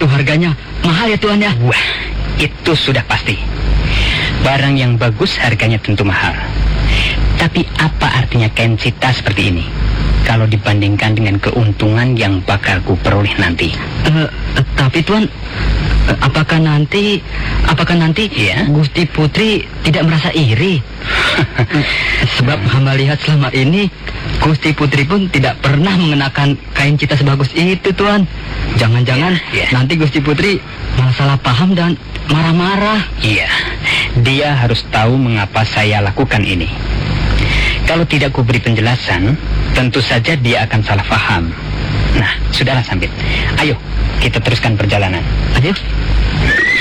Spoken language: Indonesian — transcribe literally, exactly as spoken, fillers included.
Itu harganya mahal ya Tuan ya? Wah, itu sudah pasti. Barang yang bagus harganya tentu mahal. Tapi apa artinya kain cita seperti ini kalau dibandingkan dengan keuntungan yang bakal ku peroleh nanti? Uh, uh, tapi Tuan, uh, apakah nanti, apakah nanti ya? Gusti Putri tidak merasa iri? Sebab hamba lihat selama ini Gusti Putri pun tidak pernah mengenakan kain cita sebagus itu Tuan. Jangan-jangan ya, ya. nanti Gusti Putri malah salah paham dan marah-marah. Iya, dia harus tahu mengapa saya lakukan ini. Kalau tidak kuberi penjelasan, tentu saja dia akan salah paham. Nah, sudahlah Sambit. Ayo, kita teruskan perjalanan. Ayo.